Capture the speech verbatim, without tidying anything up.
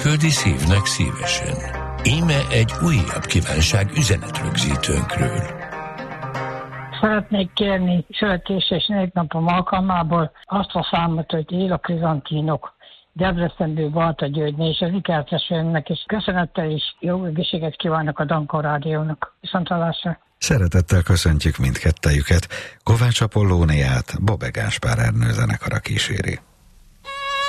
külföldi szívnek szívesen. Íme egy újabb kívánság üzenetrögzítőnkről. Szeretnék kérni születéses névnapom alkalmából azt a számot, hogy él a krizantinok. Debrecenből Balta Györgyné és az ikertestvéremnek is köszönettel és jó egészséget kívánok a Danko Rádiónak. Viszontlátásra! Szeretettel köszöntjük mindkettejüket. Kovács Apollóniát Bobbe Gáspár Ernő zenekara kíséri.